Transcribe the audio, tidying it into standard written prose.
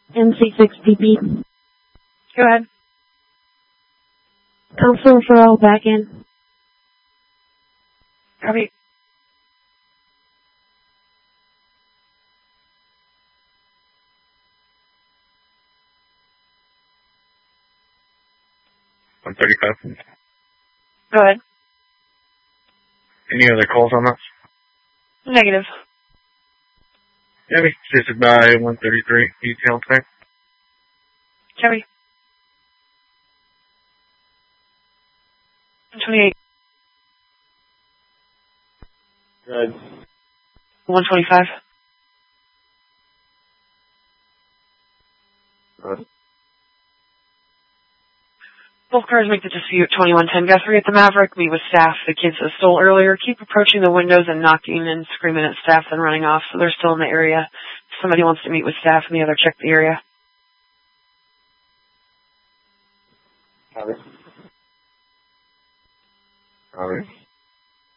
NC6PP. Go ahead. Council referral back in. Copy. $135. Go ahead. Any other calls on that? Negative. Heavy. Assisted by 133. Detail today. Copy. 128. Good. 125. Good. Both cars make the dispute 2110 Guthrie at the Maverick. Meet with staff. The kids that stole earlier keep approaching the windows and knocking and screaming at staff and running off, so they're still in the area. If somebody wants to meet with staff and the other, check the area. Copy. Copy.